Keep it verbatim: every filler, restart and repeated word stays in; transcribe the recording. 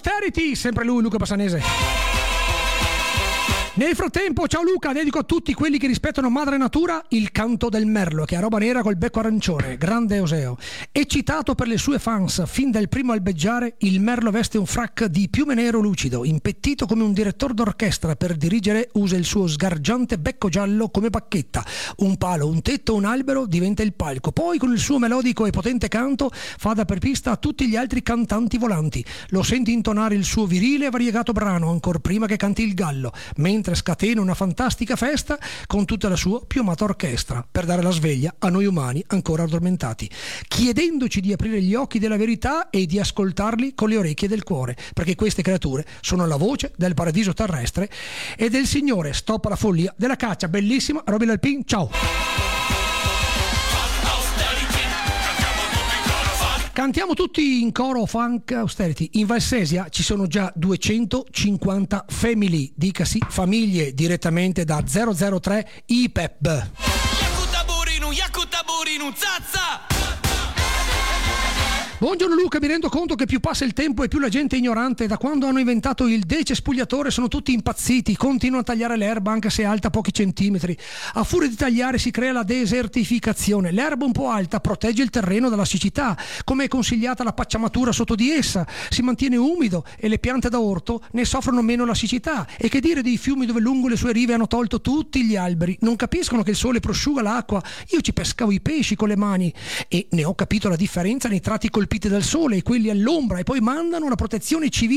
Austerity, sempre lui, Luca Bassanese. Nel frattempo, ciao Luca, dedico a tutti quelli che rispettano madre natura il canto del merlo, che è roba nera col becco arancione, grande Euseo. Eccitato per le sue fans, fin dal primo albeggiare, il merlo veste un frac di piume nero lucido, impettito come un direttore d'orchestra. Per dirigere usa il suo sgargiante becco giallo come bacchetta. Un palo, un tetto, un albero diventa il palco. Poi con il suo melodico e potente canto fa da apripista a tutti gli altri cantanti volanti. Lo senti intonare il suo virile e variegato brano ancor prima che canti il gallo, mentre scatena una fantastica festa con tutta la sua piumata orchestra per dare la sveglia a noi umani ancora addormentati, chiedendoci di aprire gli occhi della verità e di ascoltarli con le orecchie del cuore, perché queste creature sono la voce del paradiso terrestre e del Signore. Stop alla follia della caccia. Bellissima Robin Alpin, ciao. Cantiamo tutti in coro Funk Austerity. In Valsesia ci sono già duecentocinquanta family, dicasi famiglie, direttamente da zero zero tre I P E P. Yakuta Burinu, Yakuta Burinu, zazza! Buongiorno Luca, mi rendo conto che più passa il tempo e più la gente è ignorante. Da quando hanno inventato il decespugliatore sono tutti impazziti, continuano a tagliare l'erba anche se è alta pochi centimetri. A furia di tagliare si crea la desertificazione. L'erba un po' alta protegge il terreno dalla siccità, come è consigliata la pacciamatura sotto di essa, si mantiene umido e le piante da orto ne soffrono meno la siccità. E che dire dei fiumi dove lungo le sue rive hanno tolto tutti gli alberi? Non capiscono che il sole prosciuga l'acqua. Io ci pescavo i pesci con le mani e ne ho capito la differenza nei tratti colpiti dal sole e quelli all'ombra, e poi mandano una protezione civile